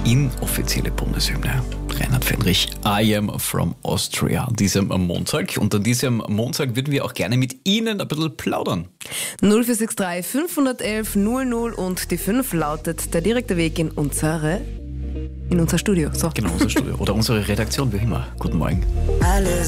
inoffizielle Bundeshymne. Reinhard Fendrich, I am from Austria, an diesem Montag. Und an diesem Montag würden wir auch gerne mit Ihnen ein bisschen plaudern. 0463 511 00 und die 5 lautet der direkte Weg in unser Studio. So. Genau, unser Studio oder unsere Redaktion, wie immer. Guten Morgen. Alle